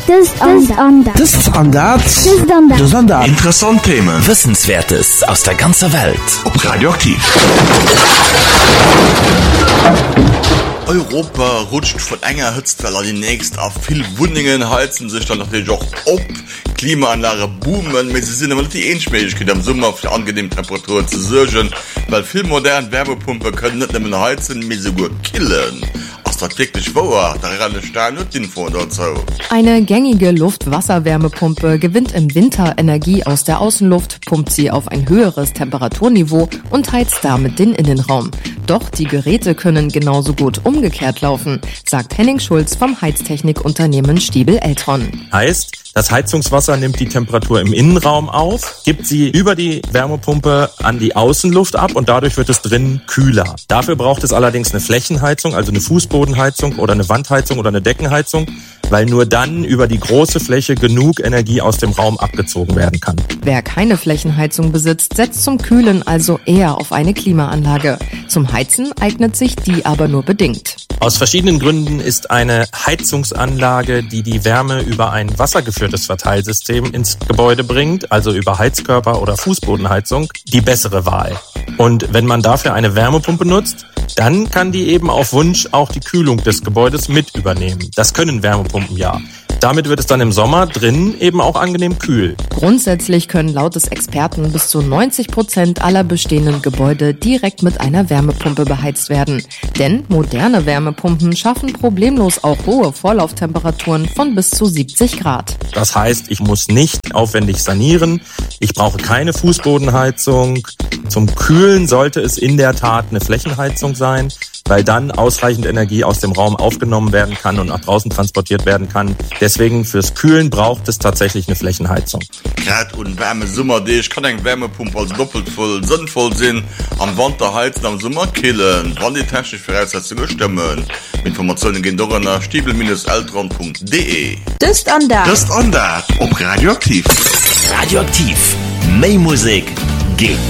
Interessant Themen, Wissenswertes aus der ganzen Welt. Ob Radioaktiv. Europa rutscht von enger Hitzwelle demnächst auf. Viele Wohnungen heizen sich dann natürlich auch ob Klimaanlage boomen, mit sie sind immer die Ähnlichkeit am Sommer auf die angenehme Temperatur zu sorgen, weil viel moderne Wärmepumpen können nicht mehr heizen, mit sogar killen. Wirklich vor, eine gängige Luft-Wasser-Wärmepumpe gewinnt im Winter Energie aus der Außenluft, pumpt sie auf ein höheres Temperaturniveau und heizt damit den Innenraum. Doch die Geräte können genauso gut umgekehrt laufen, sagt Henning Schulz vom Heiztechnikunternehmen Stiebel-Eltron. Heißt, das Heizungswasser nimmt die Temperatur im Innenraum auf, gibt sie über die Wärmepumpe an die Außenluft ab und dadurch wird es drinnen kühler. Dafür braucht es allerdings eine Flächenheizung, also eine Fußbodenheizung oder eine Wandheizung oder eine Deckenheizung, weil nur dann über die große Fläche genug Energie aus dem Raum abgezogen werden kann. Wer keine Flächenheizung besitzt, setzt zum Kühlen also eher auf eine Klimaanlage. Zum Heizen eignet sich die aber nur bedingt. Aus verschiedenen Gründen ist eine Heizungsanlage, die die Wärme über ein wassergeführtes Verteilsystem ins Gebäude bringt, also über Heizkörper oder Fußbodenheizung, die bessere Wahl. Und wenn man dafür eine Wärmepumpe nutzt, dann kann die eben auf Wunsch auch die Kühlung des Gebäudes mit übernehmen. Das können Wärmepumpen ja. Damit wird es dann im Sommer drinnen eben auch angenehm kühl. Grundsätzlich können laut des Experten bis zu 90% aller bestehenden Gebäude direkt mit einer Wärmepumpe beheizt werden. Denn moderne Wärmepumpen schaffen problemlos auch hohe Vorlauftemperaturen von bis zu 70 Grad. Das heißt, ich muss nicht aufwendig sanieren, ich brauche keine Fußbodenheizung. Zum Kühlen sollte es in der Tat eine Flächenheizung sein, weil dann ausreichend Energie aus dem Raum aufgenommen werden kann und nach draußen transportiert werden kann. Deswegen fürs Kühlen braucht es tatsächlich eine Flächenheizung. Gerade und warme Sommer, ich kann eine Wärmepumpe als doppelt voll sinnvoll sein. Am Winter heizen, am Sommer killen. Wann die technische Voraussetzungen stimmen. Informationen gehen durch nach stiebel-eltron.de. Das ist on that. Ob Radioaktiv. Radioaktiv. Mehr Musik geht.